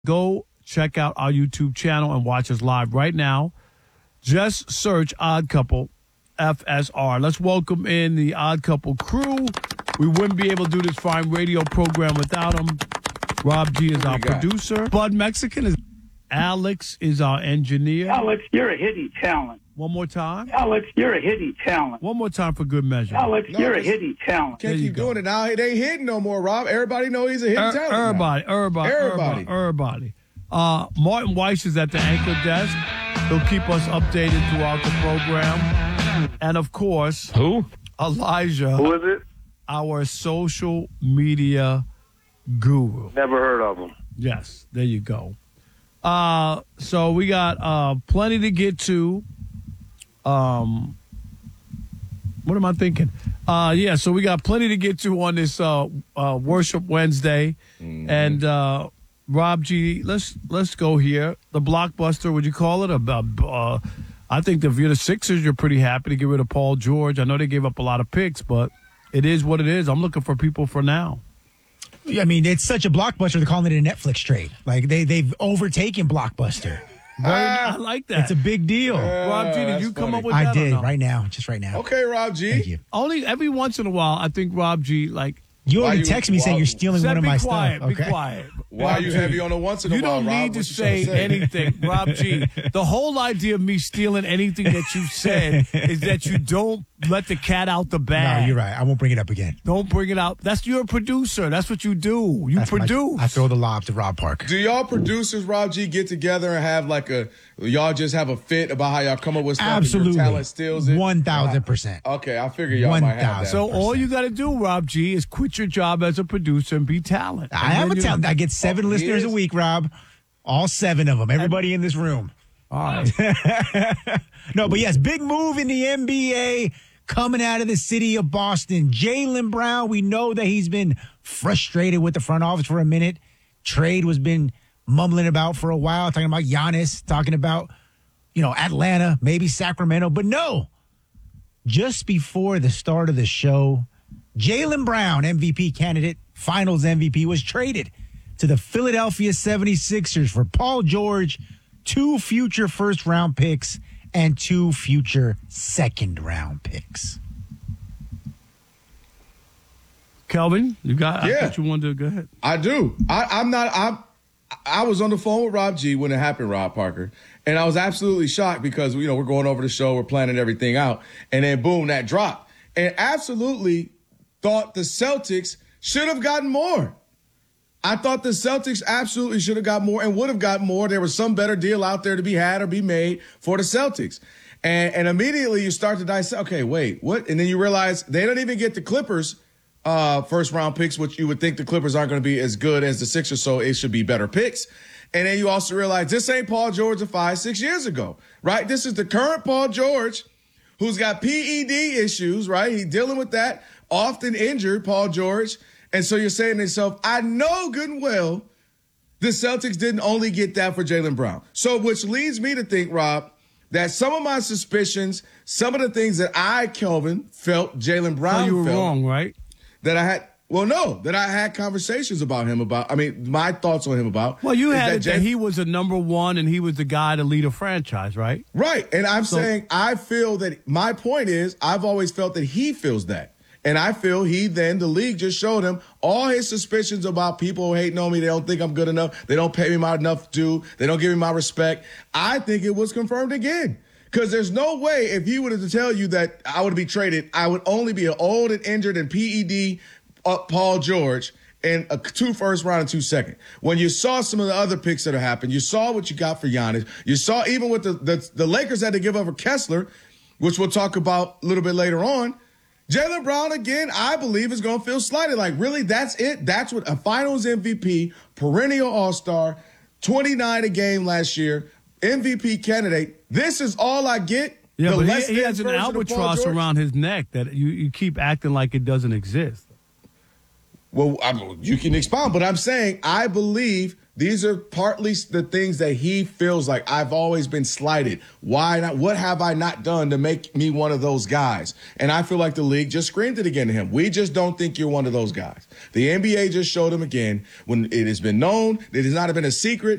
Go check out our YouTube channel and watch us live right now. Just search Odd Couple FSR. Let's welcome in the Odd Couple crew. We wouldn't be able to do this fine radio program without them. Rob G is our producer. Bud Mexican is Alex is our engineer. Alex, you're a hidden talent. One more time. Alex, you're a hidden talent. One more time for good measure. Alex, you're a hidden talent. Can't keep doing it now. It ain't hidden no more, Rob. Everybody know he's a hidden talent. Everybody. Martin Weiss is at the anchor desk. He'll keep us updated throughout the program. And, of course, Elijah. Who is it? Our social media guru. Never heard of him. Yes, there you go. So we got plenty to get to. What am I thinking? So we got plenty to get to on this Worship Wednesday. Mm-hmm. And Rob G, let's go here. The blockbuster, would you call it? I think if you're the Sixers, you're pretty happy to get rid of Paul George. I know they gave up a lot of picks, but it is what it is. I'm looking for people for now. I mean, it's such a blockbuster. They're calling it a Netflix trade. Like they've overtaken Blockbuster. I like that. It's a big deal. Rob G, did you come up with that? I did, no? right now. Just right now. Okay, Rob G. Thank you. Only every once in a while, I think Rob G, like... You already text me saying you're stealing one of my stuff. Be quiet. Why are you heavy on the once in a while, You don't Rob? need to say anything, Rob G. The whole idea of me stealing anything that you said is that you don't let the cat out the bag. No, you're right. I won't bring it up again. Don't bring it out. You're a producer. That's what you do. You produce. I throw the lob to Rob Parker. Do y'all producers, Rob G, get together and have y'all just have a fit about how y'all come up with stuff? Absolutely. And your talent steals it? 1,000%. Okay, I figure y'all might have that. So all you got to do, Rob G, is quit your job as a producer and be talent. I have a talent. I get 7 listeners a week, Rob. All 7 of them. Everybody in this room. All right. No, but yes, big move in the NBA coming out of the city of Boston. Jaylen Brown, we know that he's been frustrated with the front office for a minute. Trade was been mumbling about for a while, talking about Giannis, talking about, Atlanta, maybe Sacramento. But no, just before the start of the show, Jaylen Brown, MVP candidate, finals MVP, was traded to the Philadelphia 76ers for Paul George, 2 future first-round picks, and 2 future second-round picks. Kelvin, I thought you wanted to go ahead. I do. I was on the phone with Rob G when it happened, Rob Parker, and I was absolutely shocked because, we're going over the show, we're planning everything out, and then boom, that dropped. And absolutely thought the Celtics should have gotten more. I thought the Celtics absolutely should have got more and would have got more. There was some better deal out there to be had or be made for the Celtics. And immediately you start to dissect, okay, wait, what? And then you realize they don't even get the Clippers first round picks, which you would think the Clippers aren't going to be as good as the Sixers, so it should be better picks. And then you also realize this ain't Paul George of 5-6 years ago, right? This is the current Paul George who's got PED issues, right? He's dealing with that, often injured, Paul George. And so you're saying to yourself, I know good and well the Celtics didn't only get that for Jaylen Brown. So which leads me to think, Rob, that some of my suspicions, some of the things that Kelvin, felt Jaylen Brown you were felt. wrong, right? That I had conversations about him my thoughts on him about. Well, you had that he was a number one and he was the guy to lead a franchise, right? Right. And I'm saying I feel that my point is I've always felt that he feels that. And I feel the league just showed him all his suspicions about people hating on me. They don't think I'm good enough. They don't pay me my enough due. They don't give me my respect. I think it was confirmed again. Because there's no way if he would have to tell you that I would be traded, I would only be an old and injured and PED Paul George and 2 first round and 2 second. When you saw some of the other picks that have happened, you saw what you got for Giannis. You saw even with the Lakers had to give up for Kessler, which we'll talk about a little bit later on. Jaylen Brown, again, I believe is going to feel slighted. Like, really, that's it? That's what a finals MVP, perennial all-star, 29 a game last year, MVP candidate. This is all I get? Yeah, but he has an albatross around his neck that you keep acting like it doesn't exist. Well, you can expound, but I'm saying I believe these are partly the things that he feels like I've always been slighted. Why not? What have I not done to make me one of those guys? And I feel like the league just screamed it again to him. We just don't think you're one of those guys. The NBA just showed him again when it has been known. It has not been a secret